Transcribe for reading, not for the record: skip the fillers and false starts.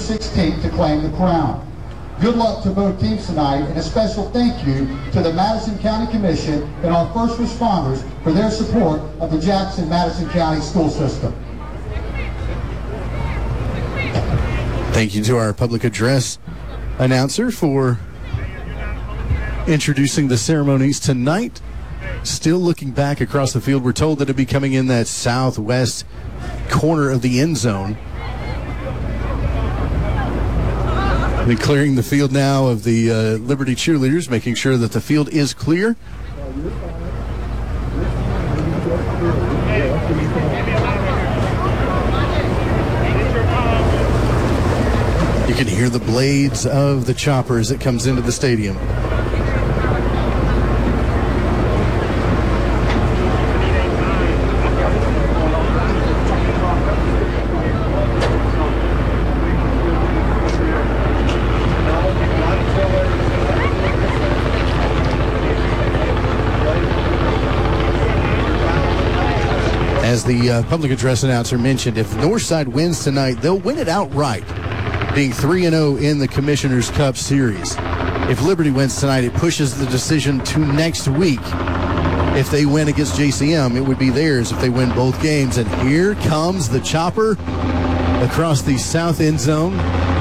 16th to claim the crown. Good luck to both teams tonight, and a special thank you to the Madison County Commission and our first responders for their support of the Jackson-Madison County school system. Thank you to our public address announcer for introducing the ceremonies tonight. Still looking back across the field, we're told that it'll be coming in that southwest corner of the end zone. They're clearing the field now of the Liberty cheerleaders, making sure that the field is clear. You can hear the blades of the chopper as it comes into the stadium. As the public address announcer mentioned, if Northside wins tonight, they'll win it outright, being 3-0 in the Commissioner's Cup Series. If Liberty wins tonight, it pushes the decision to next week. If they win against JCM, it would be theirs if they win both games. And here comes the chopper across the south end zone.